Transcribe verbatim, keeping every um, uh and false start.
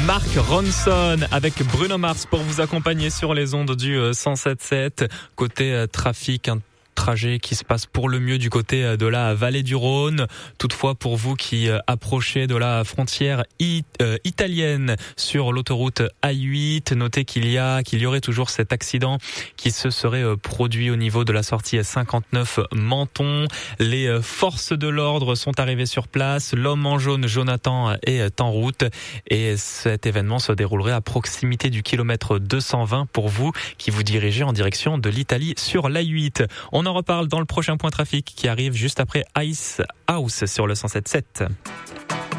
Mark Ronson avec Bruno Mars pour vous accompagner sur les ondes du cent sept sept. Côté trafic, un trajet qui se passe pour le mieux du côté de la vallée du Rhône. Toutefois, pour vous qui approchez de la frontière it- euh, italienne sur l'autoroute A huit, notez qu'il y a, qu'il y aurait toujours cet accident qui se serait produit au niveau de la sortie cinquante-neuf Menton. Les forces de l'ordre sont arrivées sur place. L'homme en jaune, Jonathan, est en route et cet événement se déroulerait à proximité du kilomètre deux cent vingt pour vous qui vous dirigez en direction de l'Italie sur l'A huit. On en reparle dans le prochain point trafic qui arrive juste après Ice House sur le cent sept sept.